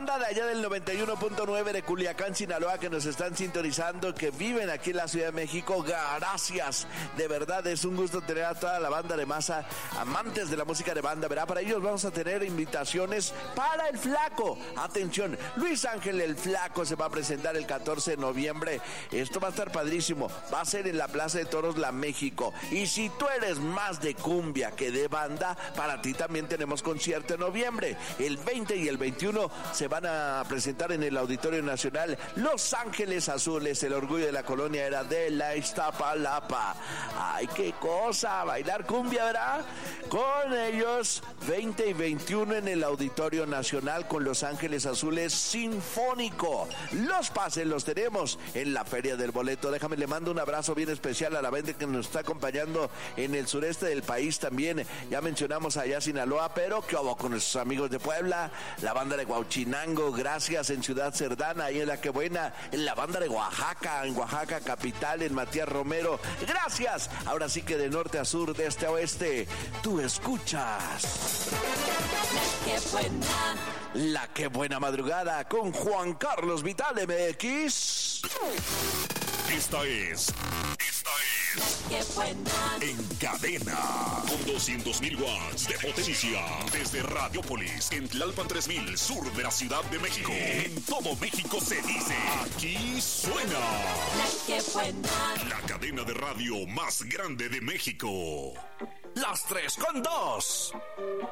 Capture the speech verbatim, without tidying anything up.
banda de allá del noventa y uno punto nueve de Culiacán, Sinaloa, que nos están sintonizando, que viven aquí en la Ciudad de México, gracias. De verdad, es un gusto tener a toda la banda de masa, amantes de la música de banda, ¿verdad? Para ellos vamos a tener invitaciones para el Flaco. Atención, Luis Ángel el Flaco se va a presentar el catorce de noviembre. Esto va a estar padrísimo. Va a ser en la Plaza de Toros La México. Y si tú eres más de cumbia que de banda, para ti también tenemos concierto en noviembre. El veinte y el veintiuno se van a presentar en el Auditorio Nacional Los Ángeles Azules, el orgullo de la colonia era de la Iztapalapa. Ay, qué cosa, bailar cumbia, ¿verdad? Con ellos, veinte y veintiuno en el Auditorio Nacional con Los Ángeles Azules Sinfónico. Los pases los tenemos en la Feria del Boleto. Déjame, le mando un abrazo bien especial a la banda que nos está acompañando en el sureste del país también. Ya mencionamos allá Sinaloa, pero ¿qué hubo con nuestros amigos de Puebla? La banda de Huauchinango, gracias, en Ciudad Cerdana, ahí en La Quebuena, en la banda de Oaxaca, en Oaxaca capital, en Matías Romero, gracias. Ahora sí que de norte a sur, de este a oeste, tú escuchas La Que Buena, La Que Buena Madrugada con Juan Carlos Vital M X. Esta es Esta es La Que Buena en cadena, con doscientos mil watts de potencia, desde Radiopolis, en Tlalpan tres mil, sur de la Ciudad de México. En todo México se dice, aquí suena La Que Buena, la cadena de radio más grande de México. Las tres con dos.